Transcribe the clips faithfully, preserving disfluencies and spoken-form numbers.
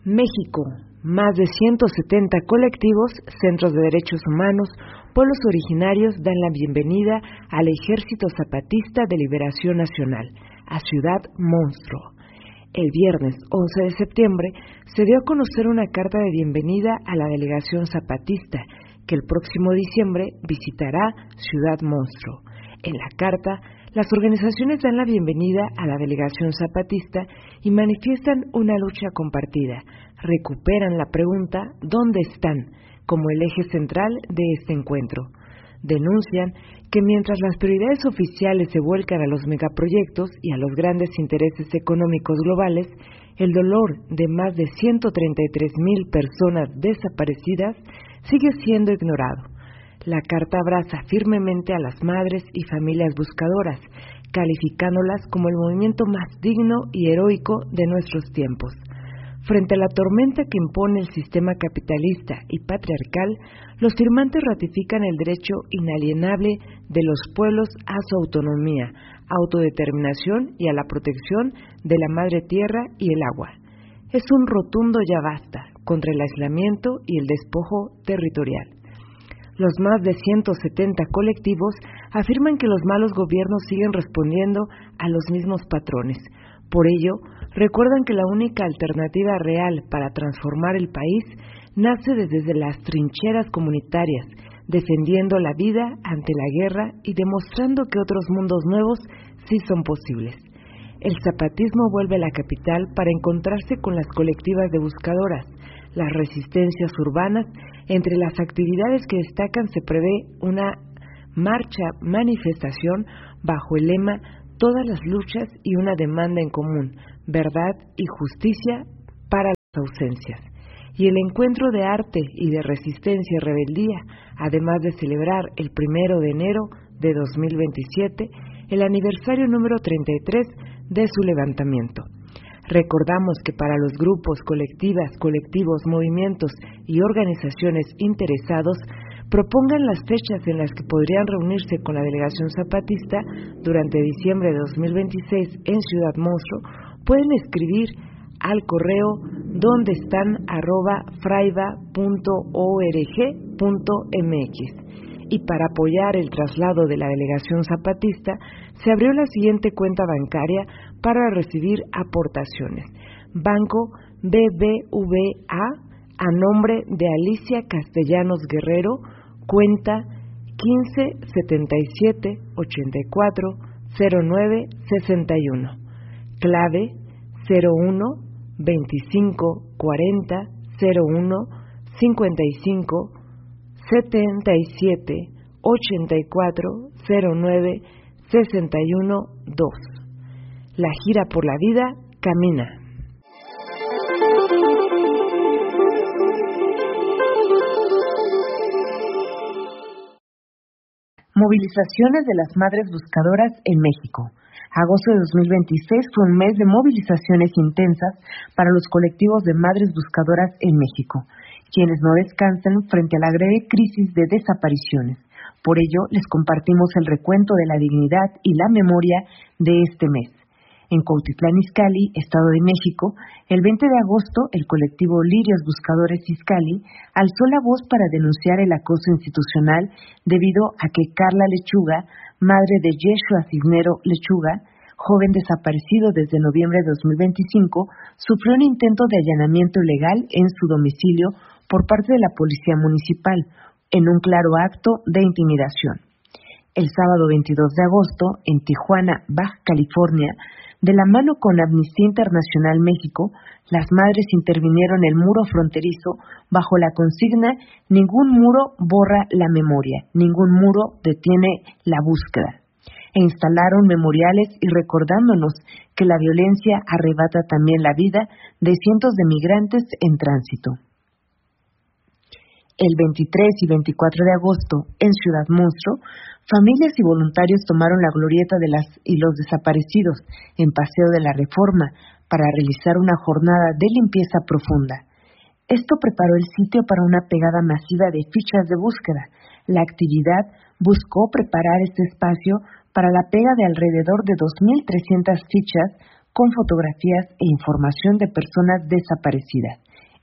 México, más de ciento setenta colectivos, centros de derechos humanos, pueblos originarios dan la bienvenida al Ejército Zapatista de Liberación Nacional, a Ciudad Monstruo. El viernes once de septiembre se dio a conocer una carta de bienvenida a la delegación zapatista, que el próximo diciembre visitará Ciudad Monstruo. En la carta, las organizaciones dan la bienvenida a la delegación zapatista y manifiestan una lucha compartida. Recuperan la pregunta ¿dónde están?, como el eje central de este encuentro. Denuncian que mientras las prioridades oficiales se vuelcan a los megaproyectos y a los grandes intereses económicos globales, el dolor de más de ciento treinta y tres mil personas desaparecidas sigue siendo ignorado. La carta abraza firmemente a las madres y familias buscadoras, calificándolas como el movimiento más digno y heroico de nuestros tiempos. Frente a la tormenta que impone el sistema capitalista y patriarcal, los firmantes ratifican el derecho inalienable de los pueblos a su autonomía, autodeterminación y a la protección de la madre tierra y el agua. Es un rotundo ya basta contra el aislamiento y el despojo territorial. Los más de ciento setenta colectivos afirman que los malos gobiernos siguen respondiendo a los mismos patrones. Por ello, recuerdan que la única alternativa real para transformar el país nace desde las trincheras comunitarias, defendiendo la vida ante la guerra y demostrando que otros mundos nuevos sí son posibles. El zapatismo vuelve a la capital para encontrarse con las colectivas de buscadoras, las resistencias urbanas. Entre las actividades que destacan se prevé una marcha-manifestación bajo el lema Todas las luchas y una demanda en común, verdad y justicia para las ausencias. Y el encuentro de arte y de resistencia y rebeldía, además de celebrar el primero de enero de dos mil veintisiete, el aniversario número treinta y tres de su levantamiento. Recordamos que para los grupos, colectivas, colectivos, movimientos y organizaciones interesados, propongan las fechas en las que podrían reunirse con la delegación zapatista durante diciembre de dos mil veintiséis en Ciudad Monstruo, pueden escribir al correo donde están arroba fraiba punto org punto mx. Y para apoyar el traslado de la delegación zapatista, se abrió la siguiente cuenta bancaria para recibir aportaciones. Banco B B V A, a nombre de Alicia Castellanos Guerrero, cuenta quince setenta y siete ochenta y cuatro cero nueve sesenta y uno, clave cero uno veinticinco cuarenta cero uno cincuenta y cinco setenta y siete ochenta y cuatro cero nueve sesenta y uno dos. La gira por la vida camina. Movilizaciones de las madres buscadoras en México. Agosto de dos mil veintiséis fue un mes de movilizaciones intensas para los colectivos de madres buscadoras en México, quienes no descansan frente a la grave crisis de desapariciones. Por ello, les compartimos el recuento de la dignidad y la memoria de este mes. En Cuautitlán Izcalli, Estado de México, el veinte de agosto, el colectivo Lirios Buscadores Izcalli alzó la voz para denunciar el acoso institucional debido a que Carla Lechuga, madre de Yeshua Cisnero Lechuga, joven desaparecido desde noviembre de dos mil veinticinco, sufrió un intento de allanamiento ilegal en su domicilio por parte de la Policía Municipal, en un claro acto de intimidación. El sábado veintidós de agosto, en Tijuana, Baja California, de la mano con Amnistía Internacional México, las madres intervinieron en el muro fronterizo bajo la consigna «Ningún muro borra la memoria, ningún muro detiene la búsqueda», e instalaron memoriales y recordándonos que la violencia arrebata también la vida de cientos de migrantes en tránsito. El veintitrés y veinticuatro de agosto, en Ciudad Monstruo, familias y voluntarios tomaron la glorieta de las y los desaparecidos en Paseo de la Reforma para realizar una jornada de limpieza profunda. Esto preparó el sitio para una pegada masiva de fichas de búsqueda. La actividad buscó preparar este espacio para la pega de alrededor de dos mil trescientas fichas con fotografías e información de personas desaparecidas,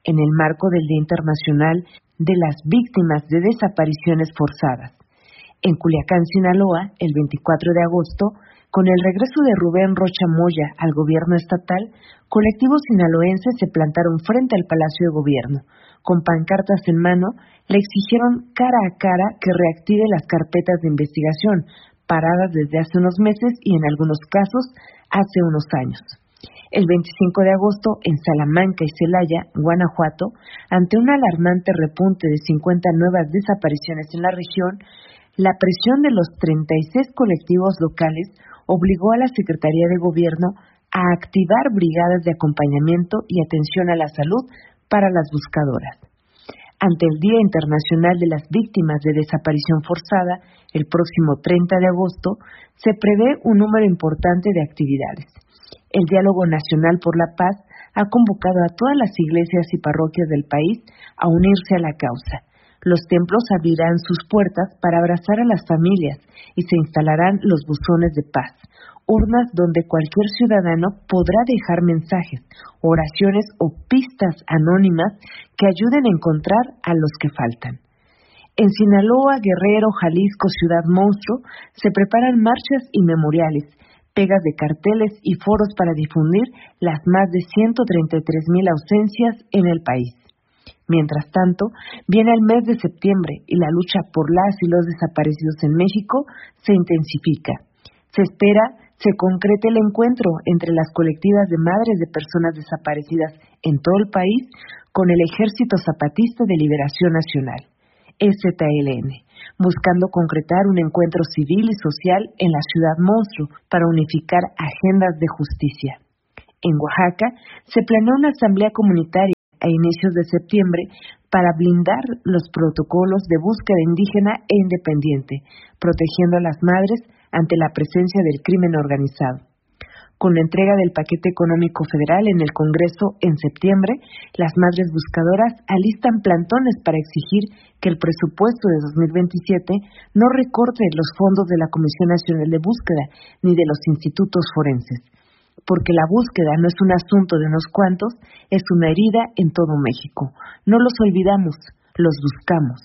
en el marco del Día Internacional de las Víctimas de Desapariciones Forzadas. En Culiacán, Sinaloa, el veinticuatro de agosto, con el regreso de Rubén Rocha Moya al gobierno estatal, colectivos sinaloenses se plantaron frente al Palacio de Gobierno. Con pancartas en mano, le exigieron cara a cara que reactive las carpetas de investigación, paradas desde hace unos meses y en algunos casos hace unos años. El veinticinco de agosto, en Salamanca y Celaya, Guanajuato, ante un alarmante repunte de cincuenta nuevas desapariciones en la región, la presión de los treinta y seis colectivos locales obligó a la Secretaría de Gobierno a activar brigadas de acompañamiento y atención a la salud para las buscadoras. Ante el Día Internacional de las Víctimas de Desaparición Forzada, el próximo treinta de agosto, se prevé un número importante de actividades. El Diálogo Nacional por la Paz ha convocado a todas las iglesias y parroquias del país a unirse a la causa. Los templos abrirán sus puertas para abrazar a las familias y se instalarán los buzones de paz, urnas donde cualquier ciudadano podrá dejar mensajes, oraciones o pistas anónimas que ayuden a encontrar a los que faltan. En Sinaloa, Guerrero, Jalisco, Ciudad Monstruo, se preparan marchas y memoriales, pegas de carteles y foros para difundir las más de ciento treinta y tres mil ausencias en el país. Mientras tanto, viene el mes de septiembre y la lucha por las y los desaparecidos en México se intensifica. Se espera se concrete el encuentro entre las colectivas de madres de personas desaparecidas en todo el país con el Ejército Zapatista de Liberación Nacional, E Z L N, buscando concretar un encuentro civil y social en la ciudad monstruo para unificar agendas de justicia. En Oaxaca se planeó una asamblea comunitaria a inicios de septiembre para blindar los protocolos de búsqueda indígena e independiente, protegiendo a las madres ante la presencia del crimen organizado. Con la entrega del paquete económico federal en el Congreso en septiembre, las madres buscadoras alistan plantones para exigir que el presupuesto de dos mil veintisiete no recorte los fondos de la Comisión Nacional de Búsqueda ni de los institutos forenses, porque la búsqueda no es un asunto de unos cuantos, es una herida en todo México. No los olvidamos, los buscamos.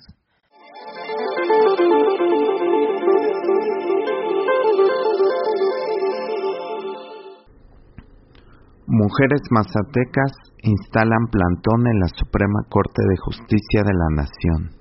Mujeres mazatecas instalan plantón en la Suprema Corte de Justicia de la Nación.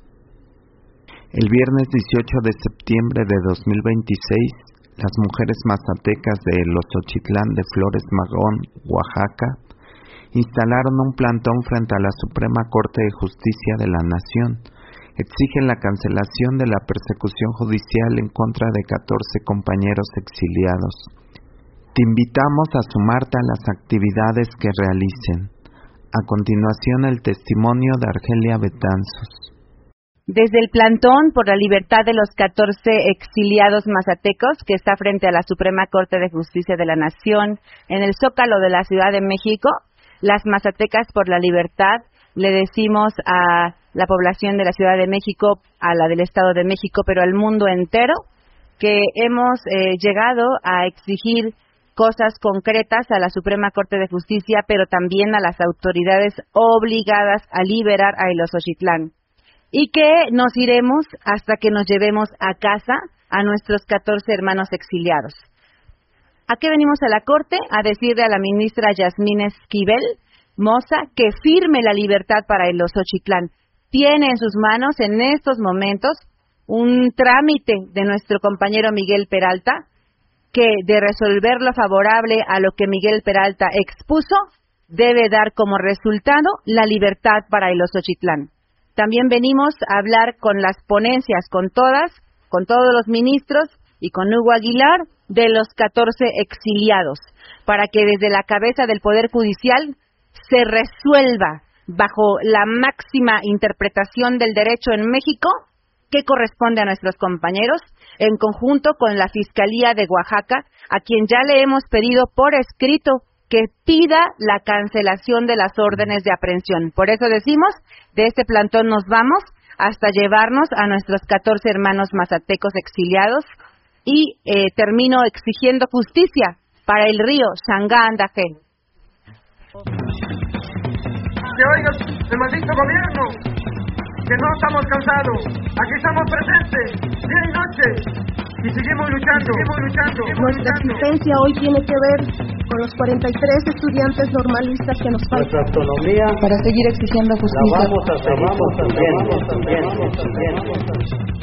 El viernes dieciocho de septiembre de dos mil veintiséis, las mujeres mazatecas de Lozochitlán de Flores Magón, Oaxaca, instalaron un plantón frente a la Suprema Corte de Justicia de la Nación. Exigen la cancelación de la persecución judicial en contra de catorce compañeros exiliados. Te invitamos a sumarte a las actividades que realicen. A continuación, el testimonio de Argelia Betanzos. Desde el plantón por la libertad de los catorce exiliados mazatecos que está frente a la Suprema Corte de Justicia de la Nación en el Zócalo de la Ciudad de México, las mazatecas por la libertad le decimos a la población de la Ciudad de México, a la del Estado de México, pero al mundo entero, que hemos eh, llegado a exigir cosas concretas a la Suprema Corte de Justicia, pero también a las autoridades obligadas a liberar a Eloxochitlán. Y que nos iremos hasta que nos llevemos a casa a nuestros catorce hermanos exiliados. ¿A qué venimos a la Corte? A decirle a la ministra Yasmín Esquivel Moza que firme la libertad para Eloxochitlán. Tiene en sus manos en estos momentos un trámite de nuestro compañero Miguel Peralta, que de resolver lo favorable a lo que Miguel Peralta expuso, debe dar como resultado la libertad para Eloxochitlán. También venimos a hablar con las ponencias, con todas, con todos los ministros y con Hugo Aguilar, de los catorce exiliados, para que desde la cabeza del Poder Judicial se resuelva, bajo la máxima interpretación del derecho en México, qué corresponde a nuestros compañeros, en conjunto con la Fiscalía de Oaxaca, a quien ya le hemos pedido por escrito que pida la cancelación de las órdenes de aprehensión. Por eso decimos, de este plantón nos vamos hasta llevarnos a nuestros catorce hermanos mazatecos exiliados y eh, termino exigiendo justicia para el río Sangá Andajé. Que oiga del maldito gobierno, que no estamos cansados, aquí estamos presentes, día y noche, y seguimos luchando, seguimos luchando. Seguimos Nuestra luchando. existencia hoy tiene que ver con los cuarenta y tres estudiantes normalistas que nos faltan. Nuestra autonomía Para seguir exigiendo la justicia. vamos a seguir construyendo, construyendo, construyendo.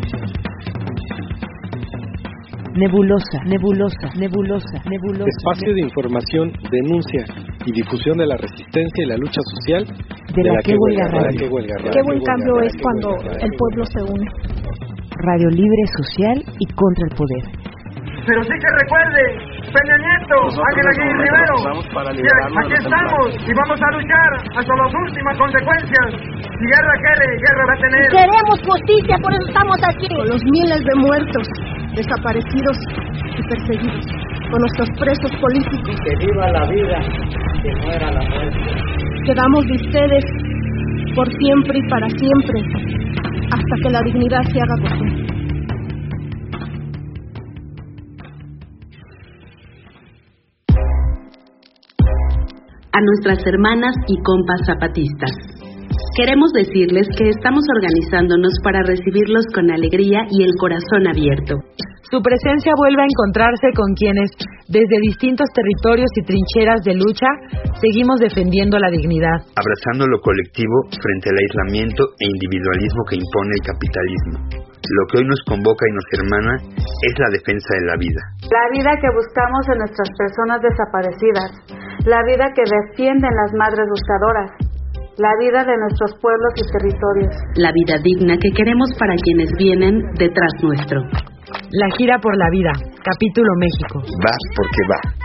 Nebulosa, nebulosa, nebulosa, nebulosa. Espacio de información, denuncia y difusión de la resistencia y la lucha social de la que huelga radio. Qué buen cambio es cuando el pueblo se une. Radio libre, social y contra el poder. Pero sí que recuerde, Peña Nieto, Ángel Aguirre Rivero, que aquí estamos y vamos a luchar hasta las últimas consecuencias. Si guerra quiere, guerra va a tener. Queremos justicia, por eso estamos aquí. Con los miles de muertos, desaparecidos y perseguidos, con nuestros presos políticos. Que viva la vida, que muera la muerte. Quedamos de ustedes por siempre y para siempre, hasta que la dignidad se haga costumbre. A nuestras hermanas y compas zapatistas, queremos decirles que estamos organizándonos para recibirlos con alegría y el corazón abierto. Su presencia vuelve a encontrarse con quienes, desde distintos territorios y trincheras de lucha, seguimos defendiendo la dignidad. Abrazando lo colectivo frente al aislamiento e individualismo que impone el capitalismo. Lo que hoy nos convoca y nos hermana es la defensa de la vida. La vida que buscamos en nuestras personas desaparecidas. La vida que defienden las madres buscadoras. La vida de nuestros pueblos y territorios. La vida digna que queremos para quienes vienen detrás nuestro. La gira por la vida, capítulo México. Va porque va.